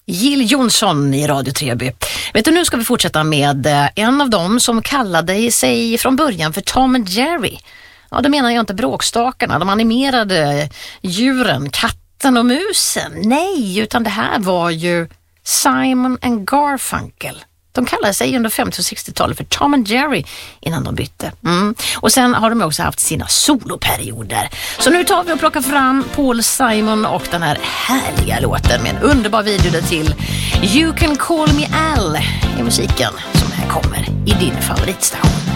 Jill Johnson i Radio Treby. Vet du, nu ska vi fortsätta med en av dem som kallade sig från början för Tom and Jerry. Ja, då menar jag inte bråkstakarna, de animerade djuren, katten och musen. Nej, utan det här var ju Simon and Garfunkel. De kallade sig under 50- och 60-talet för Tom and Jerry innan de bytte. Och sen har de också haft sina soloperioder. Så nu tar vi och plockar fram Paul Simon och den här härliga låten med en underbar video där till You Can Call Me Al i musiken som här kommer i din favoritstation.